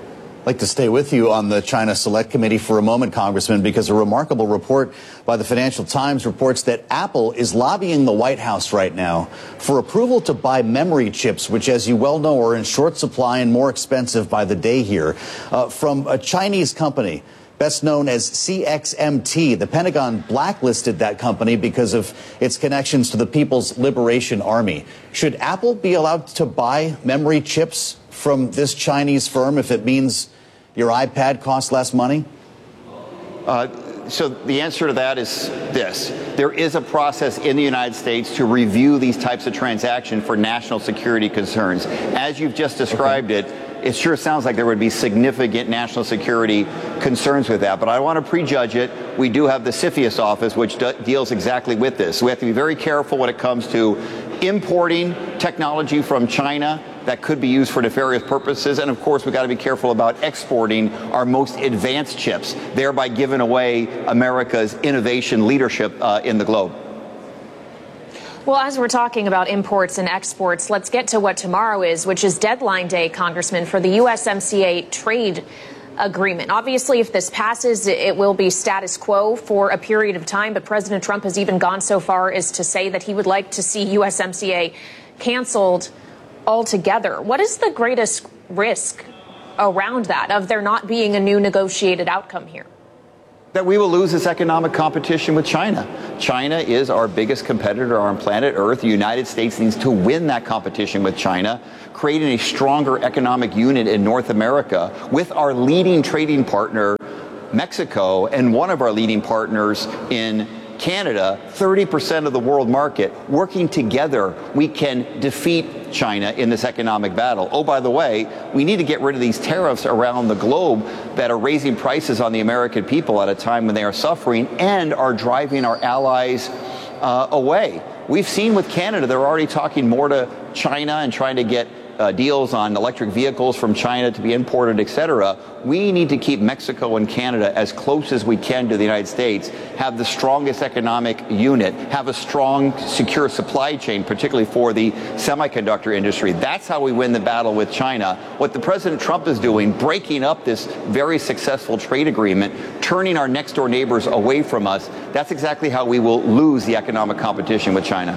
I'd like to stay with you on the China Select Committee for a moment, Congressman, because a remarkable report by the Financial Times reports that Apple is lobbying the White House right now for approval to buy memory chips, which, as you well know, are in short supply and more expensive by the day here, uh, from a Chinese company best known as C X M T. The Pentagon blacklisted that company because of its connections to the People's Liberation Army. Should Apple be allowed to buy memory chips from this Chinese firm if it means your iPad costs less money? Uh, so the answer to that is this. There is a process in the United States to review these types of transactions for national security concerns. As you've just described okay. it, it sure sounds like there would be significant national security concerns with that. But I don't want to prejudge it. We do have the CFIUS office, which do- deals exactly with this. So we have to be very careful when it comes to importing technology from China that could be used for nefarious purposes. And of course, we've got to be careful about exporting our most advanced chips, thereby giving away America's innovation leadership uh, in the globe. Well, as we're talking about imports and exports, let's get to what tomorrow is, which is deadline day, Congressman, for the U S M C A trade agreement. Obviously, if this passes, it will be status quo for a period of time. But President Trump has even gone so far as to say that he would like to see U S M C A canceled altogether. What is the greatest risk around that, of there not being a new negotiated outcome here? That we will lose this economic competition with China. China is our biggest competitor on planet Earth. The United States needs to win that competition with China, creating a stronger economic unit in North America with our leading trading partner, Mexico, and one of our leading partners in Canada, thirty percent of the world market. Working together, we can defeat China in this economic battle. Oh, by the way, we need to get rid of these tariffs around the globe that are raising prices on the American people at a time when they are suffering and are driving our allies uh, away. We've seen with Canada, they're already talking more to China and trying to get Uh, deals on electric vehicles from China to be imported, et cetera. We need to keep Mexico and Canada as close as we can to the United States, have the strongest economic unit, have a strong, secure supply chain, particularly for the semiconductor industry. That's how we win the battle with China. What the President Trump is doing, breaking up this very successful trade agreement, turning our next door neighbors away from us, that's exactly how we will lose the economic competition with China.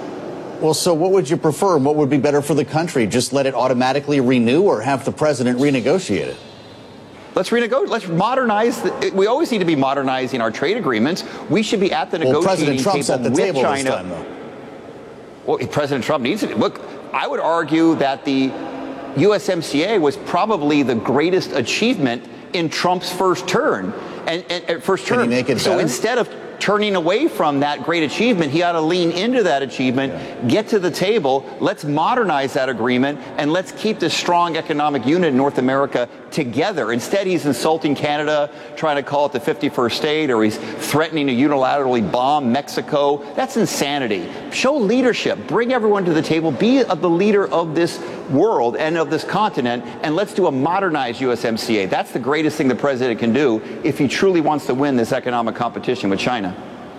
Well, so what would you prefer? What would be better for the country? Just let it automatically renew, or have the president renegotiate it? Let's renegotiate. Let's modernize. The, we always need to be modernizing our trade agreements. We should be at the well, negotiating President Trump's table at the with table China. This time, though. Well, President Trump needs it. Look, I would argue that the U S M C A was probably the greatest achievement in Trump's first term. And, and, and first term. Can he make it so better? Instead of turning away from that great achievement, he ought to lean into that achievement, yeah. get to the table, let's modernize that agreement, and let's keep this strong economic unit in North America together. Instead, he's insulting Canada, trying to call it the fifty-first state, or he's threatening to unilaterally bomb Mexico. That's insanity. Show leadership. Bring everyone to the table. Be the leader of this world and of this continent, and let's do a modernized U S M C A. That's the greatest thing the president can do if he truly wants to win this economic competition with China.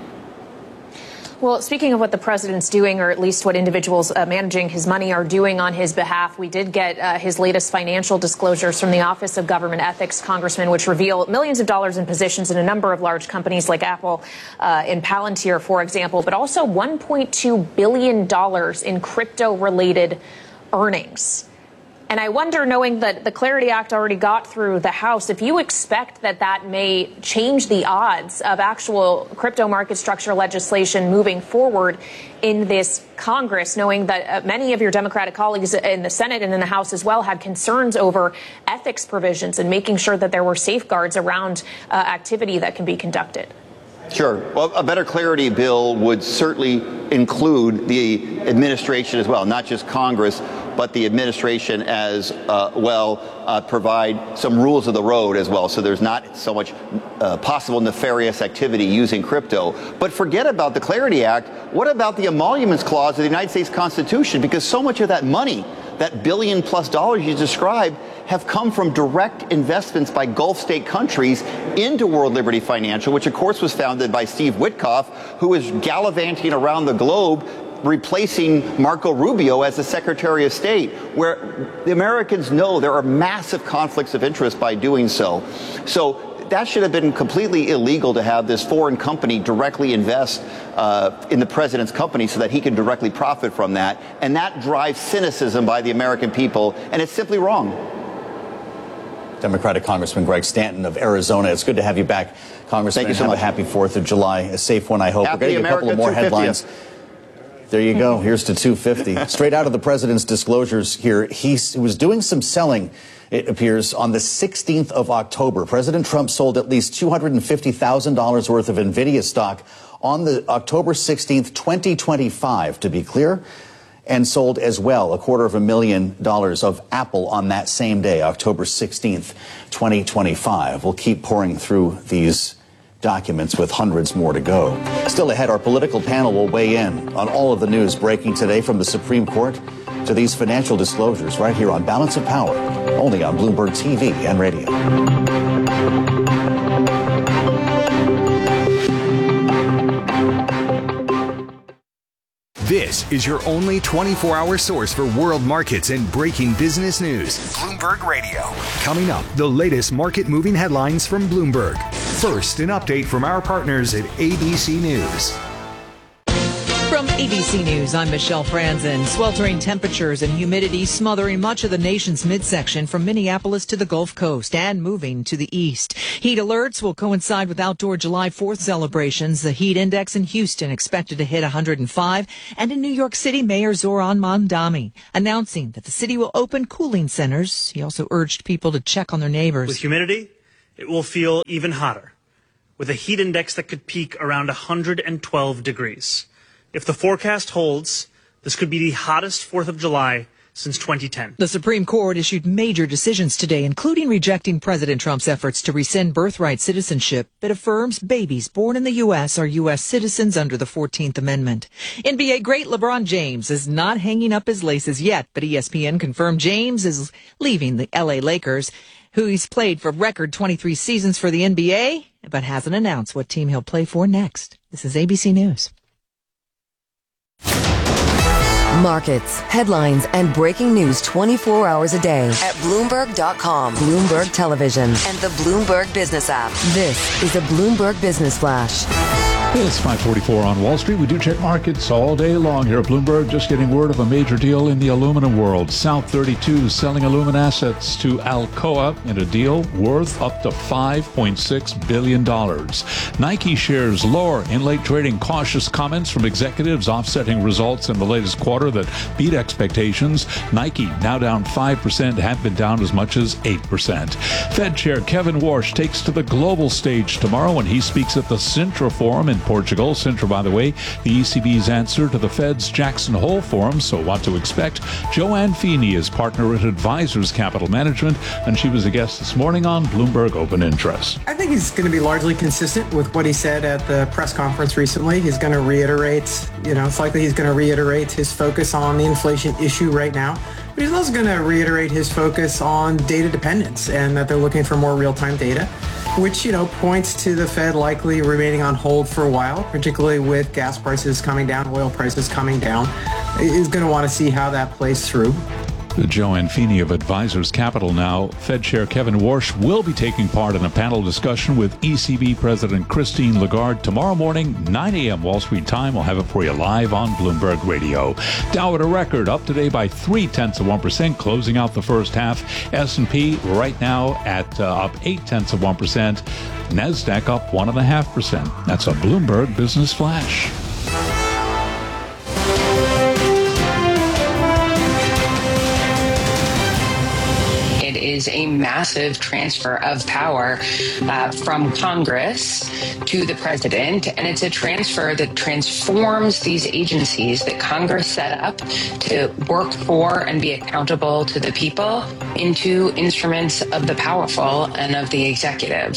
Well, speaking of what the president's doing, or at least what individuals uh, managing his money are doing on his behalf, we did get uh, his latest financial disclosures from the Office of Government Ethics, Congressman, which reveal millions of dollars in positions in a number of large companies like Apple uh, and Palantir, for example, but also one point two billion dollars in crypto-related earnings. And I wonder, knowing that the Clarity Act already got through the House, if you expect that that may change the odds of actual crypto market structure legislation moving forward in this Congress, knowing that uh, many of your Democratic colleagues in the Senate and in the House as well had concerns over ethics provisions and making sure that there were safeguards around uh, activity that can be conducted. Sure. Well, a better clarity bill would certainly include the administration as well, not just Congress, but the administration as uh, well, uh, provide some rules of the road as well. So there's not so much uh, possible nefarious activity using crypto. But forget about the Clarity Act. What about the emoluments clause of the United States Constitution? Because so much of that money, that billion plus dollars you described, have come from direct investments by Gulf state countries into World Liberty Financial, which of course was founded by Steve Witkoff, who is gallivanting around the globe replacing Marco Rubio as the Secretary of State, where the Americans know there are massive conflicts of interest by doing so. So that should have been completely illegal to have this foreign company directly invest uh, in the president's company so that he can directly profit from that. And that drives cynicism by the American people, and it's simply wrong. Democratic Congressman Greg Stanton of Arizona. It's good to have you back, Congressman. Thank you so have much. a happy fourth of July, a safe one, I hope. Happy We're getting a couple of more America headlines. There you go. Here's to two fifty. Straight out of the president's disclosures here, he was doing some selling, it appears, on the sixteenth of October. President Trump sold at least two hundred fifty thousand dollars worth of NVIDIA stock on the October sixteenth, twenty twenty-five, to be clear, and sold as well a quarter of a million dollars of Apple on that same day, October sixteenth, twenty twenty-five. We'll keep pouring through these documents with hundreds more to go. Still ahead, our political panel will weigh in on all of the news breaking today from the Supreme Court to these financial disclosures right here on Balance of Power, only on Bloomberg T V and radio. This is your only twenty-four hour source for world markets and breaking business news. Bloomberg Radio. Coming up, the latest market moving headlines from Bloomberg. First, an update from our partners at A B C News. From A B C News, I'm Michelle Franzen. Sweltering temperatures and humidity smothering much of the nation's midsection from Minneapolis to the Gulf Coast and moving to the east. Heat alerts will coincide with outdoor July fourth celebrations. The heat index in Houston expected to hit one hundred five. And in New York City, Mayor Zoran Mamdani announcing that the city will open cooling centers. He also urged people to check on their neighbors. With humidity, it will feel even hotter, with a heat index that could peak around one hundred twelve degrees. If the forecast holds, this could be the hottest fourth of July since twenty ten. The Supreme Court issued major decisions today, including rejecting President Trump's efforts to rescind birthright citizenship. It affirms babies born in the U S are U S citizens under the fourteenth Amendment. N B A great LeBron James is not hanging up his laces yet, but E S P N confirmed James is leaving the L A Lakers, who he's played for record twenty-three seasons for the N B A, but hasn't announced what team he'll play for next. This is A B C News. Markets, headlines, and breaking news twenty-four hours a day at Bloomberg dot com, Bloomberg Television, and the Bloomberg Business app. This is a Bloomberg Business Flash. It's five forty-four on Wall Street. We do check markets all day long here at Bloomberg. Just getting word of a major deal in the aluminum world. South thirty-two selling aluminum assets to Alcoa in a deal worth up to five point six billion dollars. Nike shares lower in late trading. Cautious comments from executives offsetting results in the latest quarter that beat expectations. Nike now down five percent, had been down as much as eight percent. Fed Chair Kevin Warsh takes to the global stage tomorrow when he speaks at the Sintra Forum in Portugal. Sintra, by the way, the E C B's answer to the Fed's Jackson Hole Forum, so what to expect. Joanne Feeney is partner at Advisors Capital Management, and she was a guest this morning on Bloomberg Open Interest. I think he's going to be largely consistent with what he said at the press conference recently. He's going to reiterate, you know, it's likely he's going to reiterate his focus on the inflation issue right now. But he's also going to reiterate his focus on data dependence and that they're looking for more real-time data, which, you know, points to the Fed likely remaining on hold for a while, particularly with gas prices coming down, oil prices coming down. He's going to want to see how that plays through. Joanne Feeney of Advisors Capital now. Fed Chair Kevin Warsh will be taking part in a panel discussion with E C B President Christine Lagarde tomorrow morning, nine a.m. Wall Street time. We'll have it for you live on Bloomberg Radio. Dow at a record, up today by three-tenths of one percent, closing out the first half. S and P right now at uh, up eight-tenths of one percent. NASDAQ up one point five percent. That's a Bloomberg Business Flash. Is a massive transfer of power uh, from Congress to the president, and it's a transfer that transforms these agencies that Congress set up to work for and be accountable to the people into instruments of the powerful and of the executive.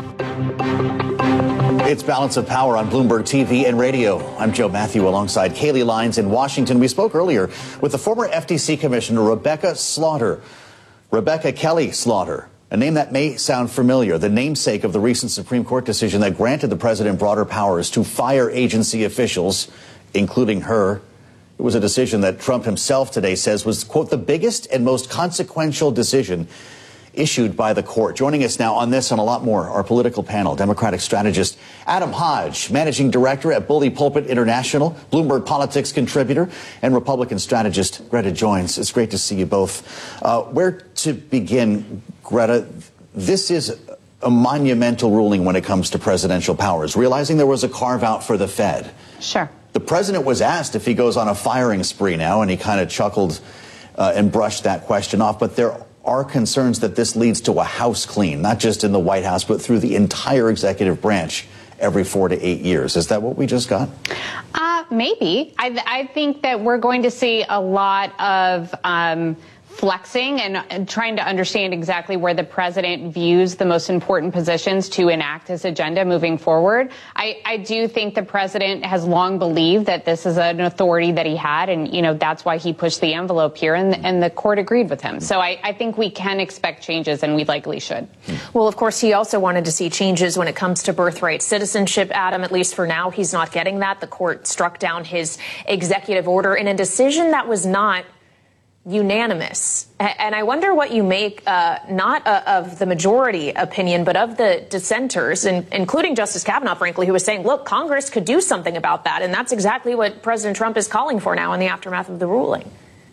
It's Balance of Power on Bloomberg T V and radio. I'm Joe Matthew alongside Kaylee Lyons in Washington. We spoke earlier with the former F T C Commissioner Rebecca Slaughter. Rebecca Kelly Slaughter, a name that may sound familiar, the namesake of the recent Supreme Court decision that granted the president broader powers to fire agency officials, including her It was a decision that Trump himself today says was, quote, the biggest and most consequential decision issued by the court. Joining us now on this and a lot more, our political panel, Democratic strategist Adam Hodge, managing director at Bully Pulpit International, Bloomberg Politics contributor, and Republican strategist Greta Joins. It's great to see you both. Uh, where to begin, Greta? This is a monumental ruling when it comes to presidential powers, realizing there was a carve out for the Fed. Sure. The president was asked if he goes on a firing spree now, and he kind of chuckled uh, and brushed that question off. But there are concerns that this leads to a house clean, not just in the White House, but through the entire executive branch every four to eight years. Is that what we just got? Uh, maybe. I, I think that we're going to see a lot of um, flexing and, and trying to understand exactly where the president views the most important positions to enact his agenda moving forward. I, I do think the president has long believed that this is an authority that he had, and, you know, that's why he pushed the envelope here, and, and the court agreed with him. So I, I think we can expect changes, and we likely should. Well, of course, he also wanted to see changes when it comes to birthright citizenship, Adam. At least for now, he's not getting that. The court struck down his executive order in a decision that was not unanimous. And I wonder what you make, uh, not uh, of the majority opinion, but of the dissenters, and including Justice Kavanaugh, frankly, who was saying, look, Congress could do something about that. And that's exactly what President Trump is calling for now in the aftermath of the ruling.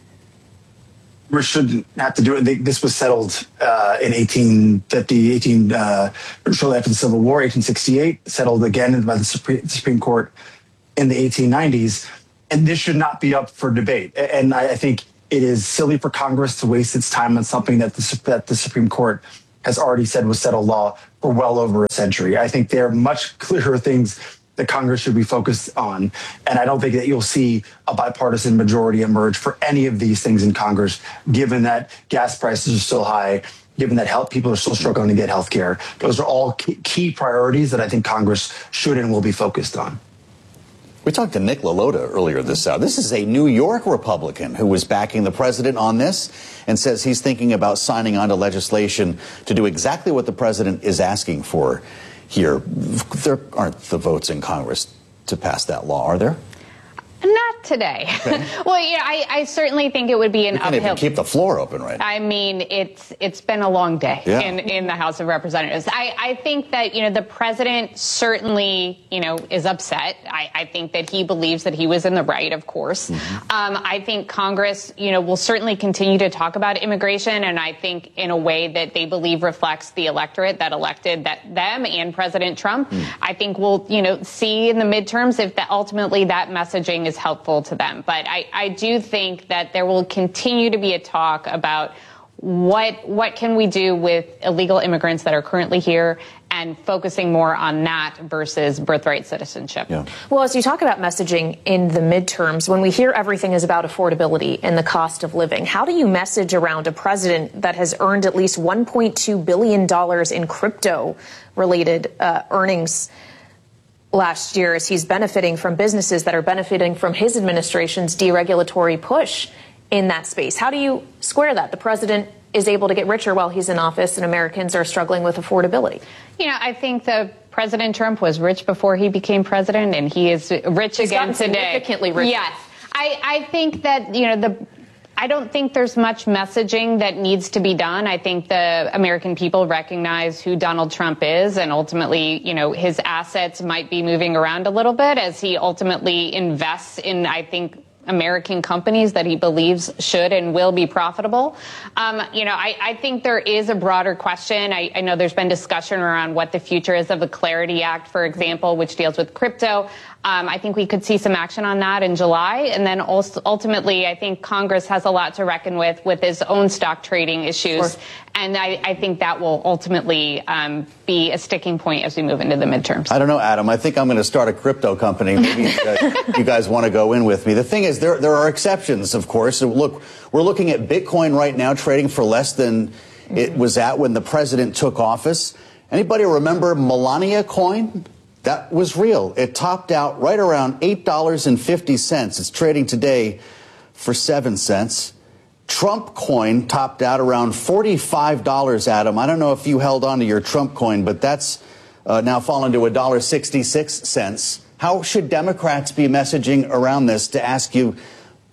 We shouldn't have to do it. This was settled uh, in eighteen fifty, eighteen, uh, shortly after the Civil War, eighteen sixty-eight, settled again by the Supreme, Supreme Court in the eighteen nineties. And this should not be up for debate. And I, I think it is silly for Congress to waste its time on something that the, that the Supreme Court has already said was settled law for well over a century. I think there are much clearer things that Congress should be focused on. And I don't think that you'll see a bipartisan majority emerge for any of these things in Congress, given that gas prices are still high, given that health, people are still struggling to get health care. Those are all key, key priorities that I think Congress should and will be focused on. We talked to Nick LaLota earlier this hour. This is a New York Republican who was backing the president on this and says he's thinking about signing on to legislation to do exactly what the president is asking for here. There aren't the votes in Congress to pass that law, are there? Not today. Okay. Well, yeah, I, I certainly think it would be an we can't uphill. Even keep the floor open, right? I mean, it's it's been a long day yeah. in, in the House of Representatives. I, I think that, you know, the president certainly, you know, is upset. I, I think that he believes that he was in the right, of course. Mm-hmm. Um, I think Congress, you know, will certainly continue to talk about immigration, and I think in a way that they believe reflects the electorate that elected that them and President Trump. Mm. I think we'll, you know, see in the midterms if that ultimately that messaging is helpful to them. But I, I do think that there will continue to be a talk about what what can we do with illegal immigrants that are currently here, and focusing more on that versus birthright citizenship. Yeah. Well, as you talk about messaging in the midterms, when we hear everything is about affordability and the cost of living, how do you message around a president that has earned at least one point two billion dollars in crypto-related uh, earnings last year, as he's benefiting from businesses that are benefiting from his administration's deregulatory push in that space? How do you square that? The president is able to get richer while he's in office, and Americans are struggling with affordability. You know, I think the President Trump was rich before he became president, and he is rich he's again today. Significantly richer. Yes. I, I think that, you know, the I don't think there's much messaging that needs to be done. I think the American people recognize who Donald Trump is, and ultimately, you know, his assets might be moving around a little bit as he ultimately invests in, I think, American companies that he believes should and will be profitable. Um, you know, I, I think there is a broader question. I, I know there's been discussion around what the future is of the Clarity Act, for example, which deals with crypto. Um, I think we could see some action on that in July. And then also, ultimately, I think Congress has a lot to reckon with with his own stock trading issues. Sure. And I, I think that will ultimately um, be a sticking point as we move into the midterms. I don't know, Adam. I think I'm going to start a crypto company. Maybe you guys, you guys want to go in with me. The thing is, there there are exceptions, of course. So look, we're looking at Bitcoin right now trading for less than mm-hmm. it was at when the president took office. Anybody remember Melania coin? That was real. It topped out right around eight dollars and fifty cents. It's trading today for seven cents. Trump coin topped out around forty-five dollars, Adam. I don't know if you held on to your Trump coin, but that's uh, now fallen to one dollar and sixty-six cents. How should Democrats be messaging around this to ask you,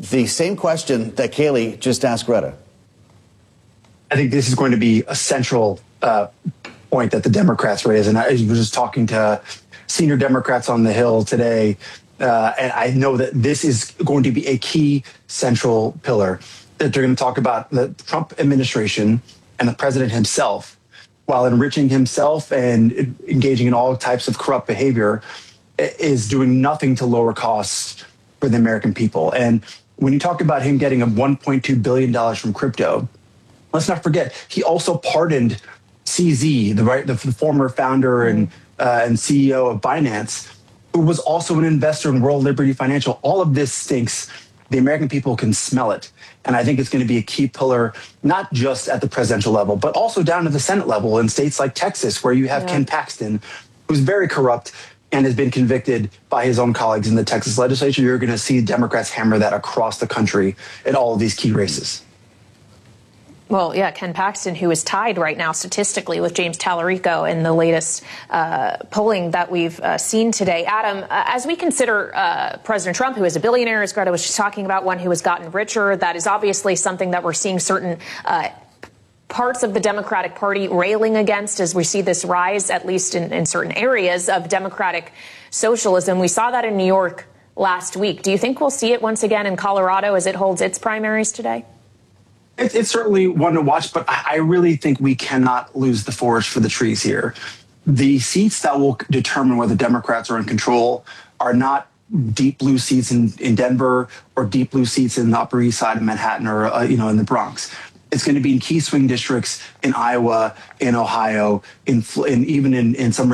the same question that Kayleigh just asked Greta. I think this is going to be a central uh, point that the Democrats raise. And I was just talking to senior Democrats on the Hill today, uh, and I know that this is going to be a key central pillar, that they're going to talk about the Trump administration and the president himself, while enriching himself and engaging in all types of corrupt behavior, is doing nothing to lower costs for the American people. And when you talk about him getting a one point two billion dollars from crypto, let's not forget, he also pardoned C Z, the, right, the, the former founder and, uh, and C E O of Binance, who was also an investor in World Liberty Financial. All of this stinks. The American people can smell it. And I think it's going to be a key pillar, not just at the presidential level, but also down to the Senate level in states like Texas, where you have yeah. Ken Paxton, who's very corrupt and has been convicted by his own colleagues in the Texas legislature. You're going to see Democrats hammer that across the country in all of these key races. Well, yeah, Ken Paxton, who is tied right now statistically with James Tallarico in the latest uh, polling that we've uh, seen today. Adam, uh, as we consider uh, President Trump, who is a billionaire, as Greta was just talking about, one who has gotten richer, that is obviously something that we're seeing certain uh, parts of the Democratic Party railing against as we see this rise, at least in, in certain areas of Democratic socialism. We saw that in New York last week. Do you think we'll see it once again in Colorado as it holds its primaries today? It, it's certainly one to watch, but I, I really think we cannot lose the forest for the trees here. The seats that will determine whether Democrats are in control are not deep blue seats in, in Denver or deep blue seats in the Upper East Side of Manhattan or, uh, you know, in the Bronx. It's going to be in key swing districts in Iowa, in Ohio, in, in even in, in some